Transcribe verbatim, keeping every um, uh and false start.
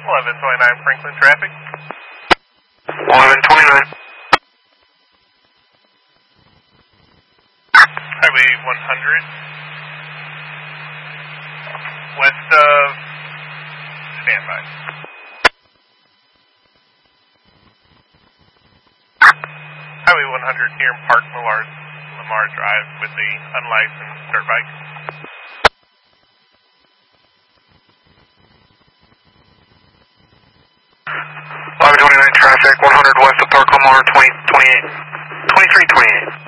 eleven twenty-nine Franklin traffic. eleven twenty-nine. Highway one hundred. West of standby. Highway one hundred near Park Lamar, Lamar Drive with the unlicensed dirt bike. eleven twenty-nine traffic, one hundred west of Park Lamar, twenty twenty-eight, twenty-three twenty-eight.